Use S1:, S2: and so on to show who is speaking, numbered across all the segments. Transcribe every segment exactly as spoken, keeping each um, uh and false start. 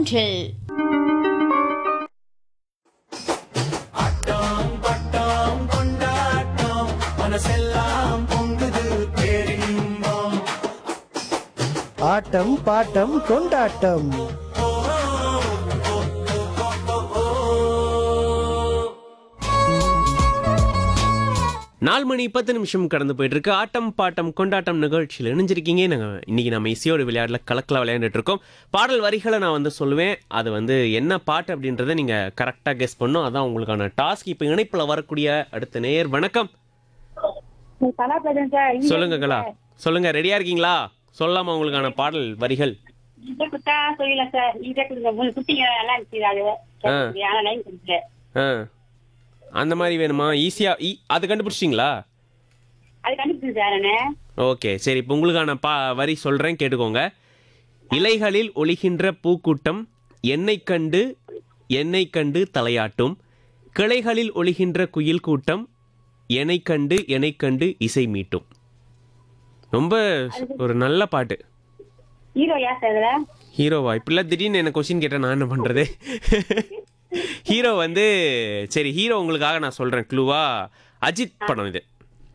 S1: மூன்றில்.
S2: ஆட்டம் பாட்டம் கொண்டாட்டம்.
S3: நாலு மணி பத்து நிமிஷம் கடந்து போயிட்டு இருக்கு. ஆட்டம் பாட்டம் கொண்டாட்டம் நிகழ்ச்சியில் இணைஞ்சிருக்கீங்க. நாங்கள் இன்னைக்கு நம்ம இசையோட விளையாடல கலக்கல விளையாண்டுட்டு இருக்கோம். பாடல் வரிகளை நான் வந்து சொல்லுவேன், அது வந்து என்ன பாட்டு அப்படின்றத நீங்க கரெக்டாக கெஸ் பண்ணும். அதான் உங்களுக்கான டாஸ்க். இப்போ இணைப்பில் வரக்கூடிய அடுத்த நேயர் வணக்கம். சொல்லுங்க கலா, சொல்லுங்க, ரெடியா இருக்கீங்களா? சொல்லலாமா உங்களுக்கான பாடல் வரிகள்? ஆ, அந்த மாதிரி வேணுமா? ஈஸியா அது கண்டுபிடிச்சிங்களா? ஓகே, சரி. இப்போ உங்களுக்கான பா வரி சொல்றேன், கேட்டுக்கோங்க. இலைகளில் ஒளிகின்ற பூக்கூட்டம் என்னை கண்டு என்னை கண்டு தலையாட்டும், கிளைகளில் ஒளிகின்ற குயில் கூட்டம் என்னை கண்டு என்னை கண்டு இசை மீட்டும். ரொம்ப ஒரு நல்ல பாட்டு. ஹீரோவா? இப்படிலாம் திடீர்னு என்ன கொஸ்டின் கேட்டா நான் என்ன பண்றது? ஹீரோ வந்து, சரி, ஹீரோ உங்களுக்காக நான் சொல்றேன் க்ளூவா. அஜித் படம் இது.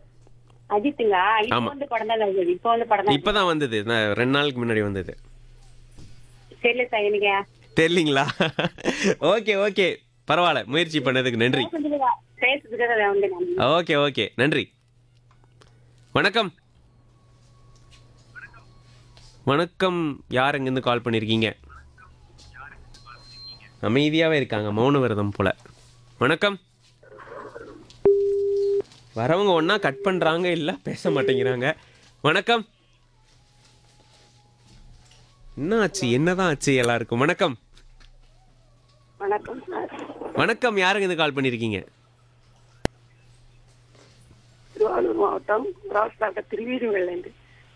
S3: ஆமா, இப்பதான் வந்தது, ரெண்டு நாளுக்கு முன்னாடி வந்தது. தெரியலீங்களா? ஓகே ஓகே, பரவாயில்ல, முயற்சி பண்ணதுக்கு நன்றி. ஓகே ஓகே, நன்றி. வணக்கம். வணக்கம், யார் எங்கிருந்து கால் பண்ணிருக்கீங்க? அமைதியாவே இருக்காங்க, மௌன விரதம் போல. வணக்கம். வரவங்க ஒன்னா கட் பண்றாங்க, இல்ல பேச மாட்டேங்கிறாங்க. வணக்கம். என்ன ஆச்சு? என்னதான் ஆச்சு எல்லாருக்கும்? வணக்கம். வணக்கம், யாருங்க இது கால் பண்ணிருக்கீங்க?
S4: திருவாரூர் மாவட்டம் திருவீரூரிலிருந்து.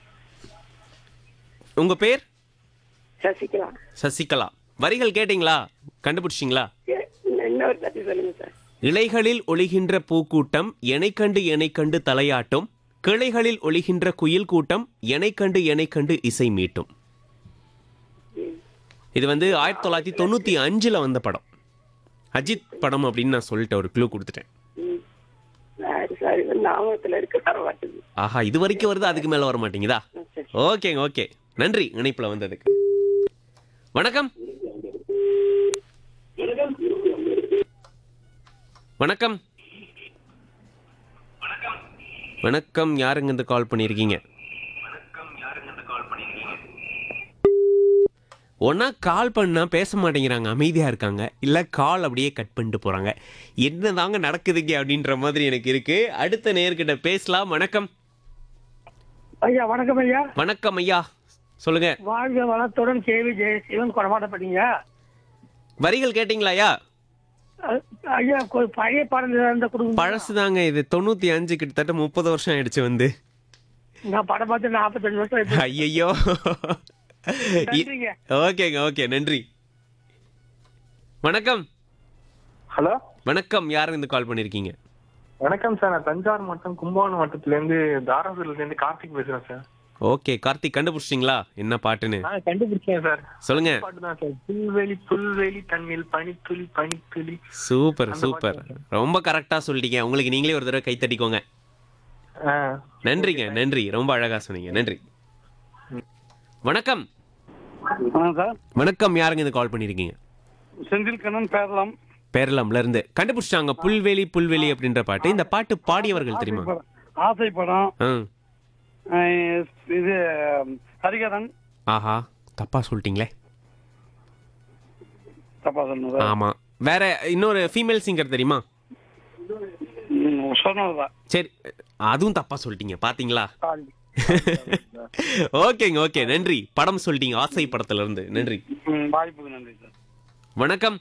S3: உங்க பேர்?
S4: சசிகலா.
S3: சசிகலா. வரிகள் கேட்டீங்களா? கண்டுபிடிச்சிங்களா?
S4: இன்னொரு தட்டி சொல்லுங்க சார்.
S3: இலைகளில் ஒளிகின்ற பூக்கூட்டம் எனை கண்டு எனை கண்டு தலையாட்டும், கிளைகளில் ஒளிகின்ற குயில் கூட்டம் எனை கண்டு எனை கண்டு இசை மீட்டும். இது வந்து ஆயிரத்தி தொள்ளாயிரத்தி தொண்ணூத்தி அஞ்சுல வந்த படம். அஜித் படம் அப்படின்னு நான் சொல்லிட்டு ஒரு க்ளூ கொடுத்துட்டேன். ஆஹா, இது வரைக்கும் வருது, அதுக்கு மேல வர மாட்டேங்குதா? ஓகேங்க, ஓகே, நன்றி இணைப்புல வந்ததுக்கு. வணக்கம். வணக்கம். வணக்கம், யாருங்க இந்த கால் பண்ணிருக்கீங்க? ஒன்னா கால் பண்ணா பேச மாட்டேங்கிறாங்க, அமைதியா இருக்காங்க, இல்ல கால் அப்படியே கட் பண்ணிட்டு போறாங்க. என்னதாங்க நடக்குதுங்க அப்படின்ற மாதிரி எனக்கு இருக்கு. அடுத்த நேர்கிட்ட பேசலாம். வணக்கம்.
S5: ஐயா வணக்கம். ஐயா
S3: வணக்கம் ஐயா, சொல்லுங்க.
S5: வாழ்க வளத்துடன் கேவி ஜெயசீவன் கொடமாட்டப்பட்டீங்க.
S3: வரிகள் கேட்டீங்களா ஐயா?
S5: ஐயா பழைய பாடல் குடும்பம்.
S3: பழசுதாங்க இது, தொண்ணூத்தி அஞ்சு, கிட்டத்தட்ட முப்பது வருஷம் ஆயிடுச்சு வந்து.
S5: நான் படம் பார்த்து நாற்பத்தஞ்சு வருஷம்.
S3: ஐயோ. ஓகேங்க, ஓகே, நன்றி. வணக்கம்.
S6: ஹலோ,
S3: வணக்கம், யாரும் இந்த கால் பண்ணிருக்கீங்க?
S6: வணக்கம் சார், நான் தஞ்சாவூர் மாவட்டம் கும்பகோணம் மாவட்டத்துல இருந்து தாராசுரத்துல இருந்து கார்த்திக் பேசுறேன் சார்.
S3: ஓகே கார்த்திக், கண்டுபிடிச்சிங்களா என்ன பாட்டுன்னு?
S6: கண்டுபிடிச்சேன் சார்.
S3: சொல்லுங்க.
S6: பாட்டு தான் சார். புல்வெளி புல்வெளி தண்ணில் பனித்துளி பனித்துளி.
S3: சூப்பர் சூப்பர், ரொம்ப கரெக்டா சொல்லிட்டீங்க. உங்களுக்கு நீங்களே ஒரு தடவை கை தட்டிக்கோங்க. நன்றிங்க, நன்றி, ரொம்ப அழகா சொன்னீங்க, நன்றி. வணக்கம். வணக்கம், யாருங்க இந்த கால் பண்ணிருக்கீங்க?
S5: செந்தில் கண்ணன் பேரலாம்.
S3: பேரலாம்ல இருந்து கண்டுபிடிச்சாங்க. புல்வெளி புல்வெளி அப்படின்ற பாட்டு. இந்த பாட்டு பாடியவர்கள் தெரியுமா?
S5: ஆசை படம். இது ஹரிகரன்.
S3: ஆஹா, தப்பா சொல்லிட்டீங்களே.
S5: தப்பா சொன்னது.
S3: ஆமா, வேற இன்னொரு ஃபீமேல் சிங்கர் தெரியுமா? சரி, அதுவும் தப்பா சொல்லிட்டீங்க, பாத்தீங்களா? ஓகேங்க, ஓகே, நன்றி. படம் சொல்லிட்டீங்க, ஆசை படத்துல இருந்து. நன்றி.
S5: வாய்ப்புக்கு நன்றி சார்.
S3: வணக்கம்.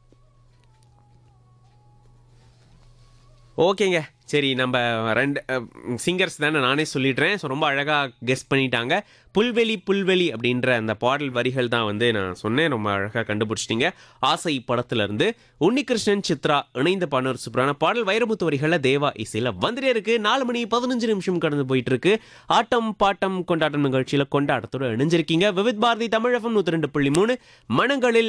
S3: ஓகேங்க, சரி, நம்ம ரெண்டு சிங்கர்ஸ் தானே, நானே சொல்லிடுறேன். ஸோ ரொம்ப அழகாக கெஸ் பண்ணிட்டாங்க. புல்வெளி புல்வெளி அப்படின்ற அந்த பாடல் வரிகள் தான் வந்து நான் சொன்னேன். ரொம்ப அழகாக கண்டுபிடிச்சிட்டிங்க. ஆசை படத்துலேருந்து உன்னிகிருஷ்ணன் சித்ரா இணைந்த பாடல் சூப்பரான பாடல். வைரமுத்து வரிகளில் தேவா இசையில் வந்துட்டே இருக்கு. நாலு மணி பதினஞ்சு நிமிஷம் கடந்து போயிட்டு இருக்கு. ஆட்டம் பாட்டம் கொண்டாட்டம் நிகழ்ச்சியில் கொண்டாட்டத்தோடு இணைஞ்சிருக்கீங்க. விவித் பாரதி தமிழகம் நூற்றி ரெண்டு புள்ளி மூணு மனங்களில்